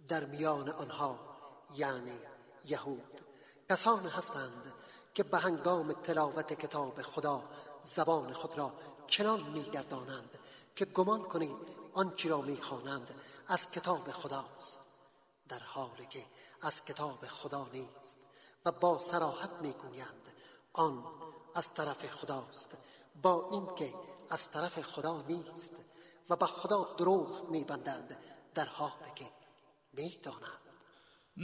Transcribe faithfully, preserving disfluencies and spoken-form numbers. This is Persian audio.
در میان آنها یعنی یهود کسان هستند که به هنگام تلاوت کتاب خدا زبان خود را چنان می‌گردانند که گمان کنید آنچه را می‌خوانند از کتاب خداست، در حالی که از کتاب خدا نیست و با صراحت می‌گویند آن از طرف خداست، با اینکه از طرف خدا نیست و به خدا دروغ می‌بندند در حالی که می‌دانند.